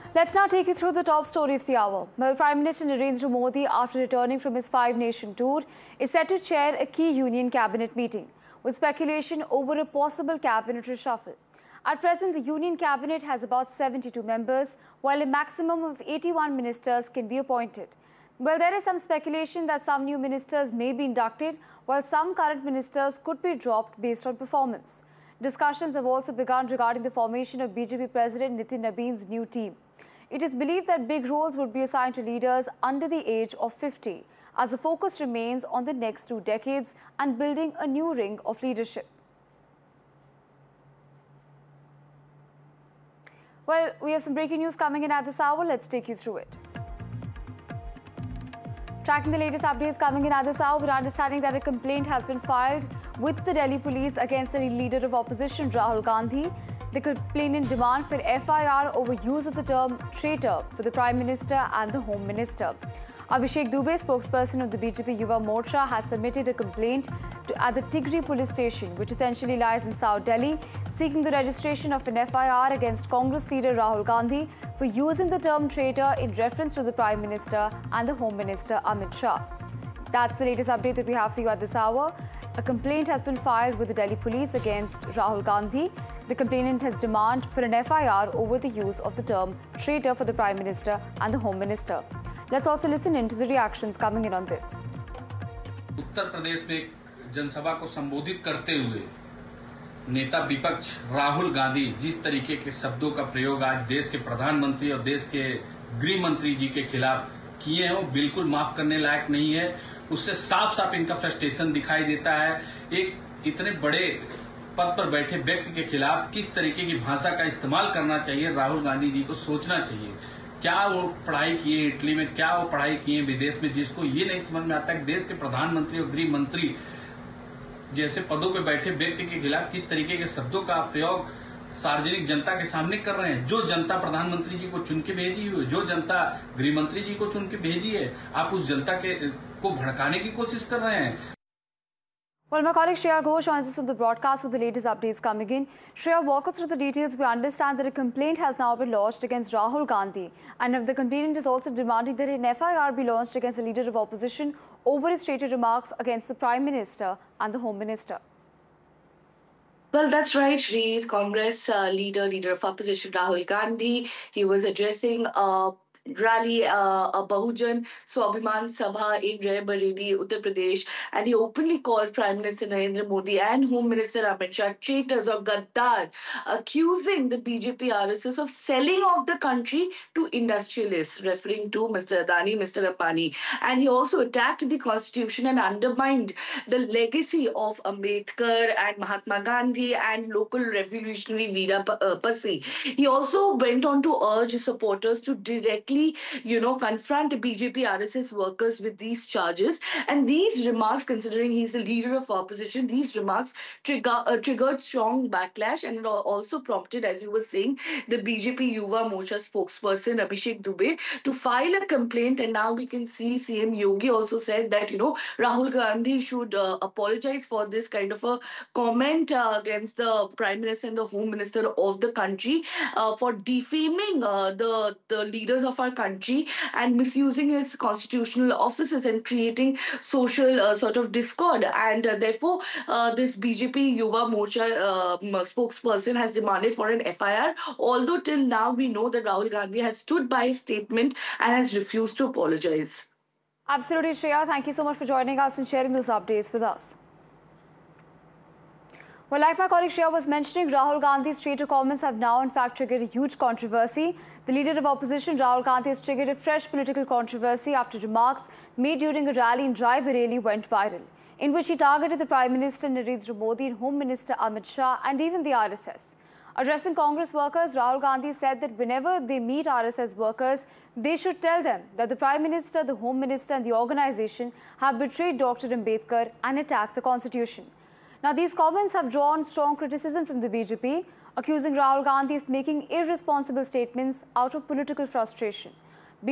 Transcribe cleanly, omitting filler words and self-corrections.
Let's now take you through the top story of the hour. Well, Prime Minister Narendra Modi, after returning from his 5-nation tour, is set to chair a key union cabinet meeting, with speculation over a possible cabinet reshuffle. At present, the union cabinet has about 72 members, while a maximum of 81 ministers can be appointed. Well, there is some speculation that some new ministers may be inducted, while some current ministers could be dropped based on performance. Discussions have also begun regarding the formation of BJP President Nitin Nabin's new team. It is believed that big roles would be assigned to leaders under the age of 50, as the focus remains on the next 2 decades and building a new ring of leadership. Well, we have some breaking news coming in at this hour. Let's take you through it. Tracking the latest updates coming in at this hour, we're understanding that a complaint has been filed with the Delhi police against the leader of opposition, Rahul Gandhi. The complainant demands for FIR over use of the term traitor for the Prime Minister and the Home Minister. Abhishek Dubey, spokesperson of the BJP Yuva Morcha, has submitted a complaint at the Tigri police station, which essentially lies in South Delhi, seeking the registration of an FIR against Congress leader Rahul Gandhi for using the term traitor in reference to the Prime Minister and the Home Minister Amit Shah. That's the latest update that we have for you at this hour. A complaint has been filed with the Delhi police against Rahul Gandhi. The complainant has demanded for an FIR over the use of the term traitor for the Prime Minister and the Home Minister. Let's also listen in to the reactions coming in on this. Uttar Pradesh में एक जनसभा को संबोधित करते हुए नेता विपक्ष राहुल गांधी जिस तरीके के शब्दों का प्रयोग आज देश के प्रधानमंत्री और देश के गृह मंत्री जी के खिलाफ किए हैं, वो बिल्कुल माफ करने लायक नहीं है। उससे साफ साफ इनका फ्रस्ट्रेशन दिखाई देता है। एक इतने बड़े पद पर बैठे व्यक्ति के खिलाफ किस तरीके की भाषा का इस्तेमाल करना चाहिए, राहुल गांधी जी को सोचना चाहिए। क्या वो पढ़ाई किए इटली में, क्या वो पढ़ाई किए विदेश में, जिसको ये नहीं समझ में आता कि देश के प्रधानमंत्री और गृह मंत्री जैसे पदों पे बैठे व्यक्ति के खिलाफ किस तरीके के शब्दों का प्रयोग सार्वजनिक जनता के सामने कर रहे हैं। जो जनता प्रधानमंत्री जी को चुन के भेजी हुई, जो जनता गृह मंत्री जी को चुन के भेजी है, आप उस जनता को भड़काने की कोशिश कर रहे हैं। Well, my colleague Shreya Ghosh joins us on the broadcast with the latest updates coming in. Shreya, walk us through the details. We understand that a complaint has now been lodged against Rahul Gandhi, and the complainant is also demanding that an FIR be launched against the leader of opposition over his stated remarks against the Prime Minister and the Home Minister. Well, that's right, Shri. Congress leader of opposition Rahul Gandhi, he was addressing a rally, a Bahujan Swabhiman Sabha in Raebareli, Uttar Pradesh, and he openly called Prime Minister Narendra Modi and Home Minister Amit Shah traitors or gaddar, accusing the BJP RSS of selling off the country to industrialists, referring to Mr. Adani, Mr. Ambani. And he also attacked the constitution and undermined the legacy of Ambedkar and Mahatma Gandhi and local revolutionary Veera Pasi. He also went on to urge supporters to directly confront BJP RSS workers with these charges. And these remarks, considering he's the leader of opposition, these remarks triggered strong backlash, and it also prompted, as you were saying, the BJP Yuva Morcha spokesperson Abhishek Dubey to file a complaint. And now we can see CM Yogi also said that, Rahul Gandhi should apologize for this kind of a comment against the Prime Minister and the Home Minister of the country for defaming the leaders of our country and misusing his constitutional offices and creating social sort of discord. And therefore, this BJP Yuva Morcha spokesperson has demanded for an FIR, although till now we know that Rahul Gandhi has stood by his statement and has refused to apologize. Absolutely, Shreya. Thank you so much for joining us and sharing those updates with us. Well, like my colleague Shreya was mentioning, Rahul Gandhi's traitor comments have now in fact triggered a huge controversy. The leader of opposition, Rahul Gandhi, has triggered a fresh political controversy after remarks made during a rally in Raebareli went viral, in which he targeted the Prime Minister Narendra Modi and Home Minister Amit Shah and even the RSS. Addressing Congress workers, Rahul Gandhi said that whenever they meet RSS workers, they should tell them that the Prime Minister, the Home Minister and the organisation have betrayed Dr. Ambedkar and attacked the Constitution. Now, these comments have drawn strong criticism from the BJP, accusing Rahul Gandhi of making irresponsible statements out of political frustration.